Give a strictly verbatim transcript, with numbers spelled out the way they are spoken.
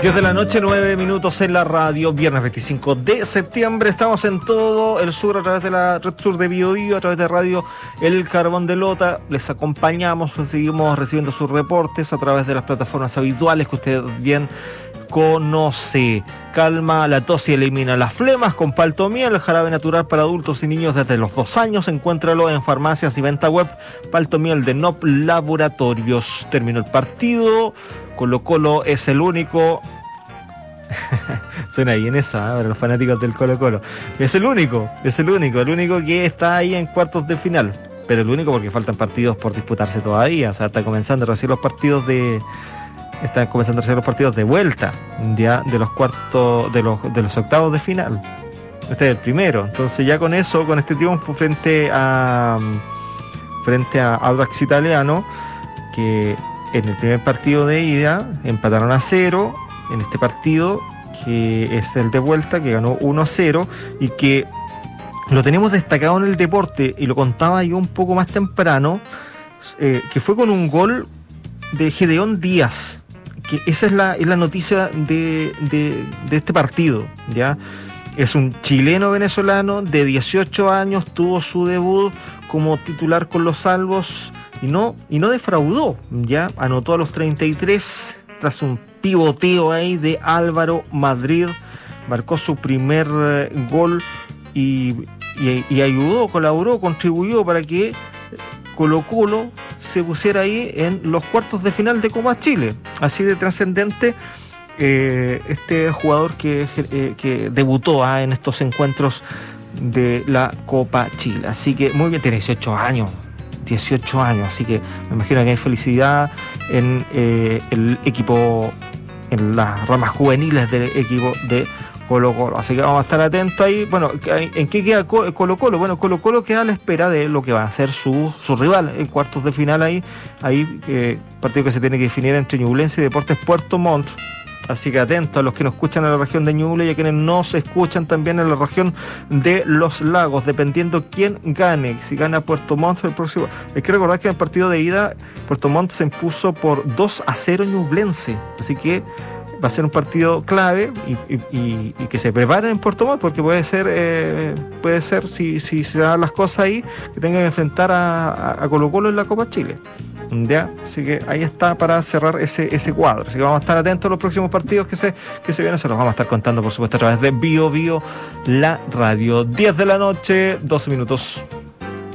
diez de la noche, nueve minutos en la radio, viernes veinticinco de septiembre. Estamos en todo el sur a través de la red sur de Bio Bio, a través de radio El Carbón de Lota. Les acompañamos, seguimos recibiendo sus reportes a través de las plataformas habituales que usted bien conoce. Calma la tos y elimina las flemas con Paltomiel, jarabe natural para adultos y niños desde los dos años. Encuéntralo en farmacias y venta web. Paltomiel de N O P Laboratorios. Terminó el partido. Colo Colo es el único. Suena bien esa, ¿eh? Para los fanáticos del Colo Colo. Es el único, es el único, el único que está ahí en cuartos de final. Pero el único porque faltan partidos por disputarse todavía. O sea, está comenzando a recibir los partidos de. Están comenzando a recibir los partidos de vuelta, ya de los cuartos, de los, de los octavos de final. Este es el primero. Entonces ya con eso, con este triunfo frente a frente a Audax Italiano, que en el primer partido de ida empataron a cero, en este partido, que es el de vuelta, que ganó uno a cero, y que lo tenemos destacado en el deporte, y lo contaba yo un poco más temprano, eh, que fue con un gol de Gedeón Díaz, que esa es la, es la noticia de, de, de este partido, ¿ya? Es un chileno venezolano de dieciocho años, tuvo su debut como titular con los Albos y no, y no defraudó, ¿ya? Anotó a los treinta y tres tras un pivoteo ahí de Álvaro Madrid, marcó su primer eh, gol y, y, y ayudó, colaboró, contribuyó para que Colo Colo se pusiera ahí en los cuartos de final de Copa Chile. Así de trascendente eh, este jugador que, eh, que debutó ah, en estos encuentros de la Copa Chile. Así que muy bien, tiene dieciocho años, dieciocho años, así que me imagino que hay felicidad en eh, el equipo, en las ramas juveniles del equipo de Colo Colo, así que vamos a estar atentos ahí. Bueno, ¿en qué queda Colo Colo? Bueno, Colo Colo queda a la espera de lo que va a ser su, su rival en cuartos de final ahí, ahí eh, partido que se tiene que definir entre Ñublense y Deportes Puerto Montt. Así que atentos a los que nos escuchan en la región de Ñuble y a quienes no se escuchan también en la región de Los Lagos, dependiendo quién gane. Si gana Puerto Montt el próximo. Hay que recordar que en el partido de ida Puerto Montt se impuso por dos a cero Ñublense, así que va a ser un partido clave y, y, y, y que se preparen en Puerto Montt, porque puede ser, eh, puede ser si, si se dan las cosas ahí, que tengan que enfrentar a, a, a Colo Colo en la Copa Chile. ¿Ya? Así que ahí está para cerrar ese, ese cuadro. Así que vamos a estar atentos a los próximos partidos que se, que se vienen. Se los vamos a estar contando, por supuesto, a través de Bio Bio, la radio. diez de la noche, doce minutos.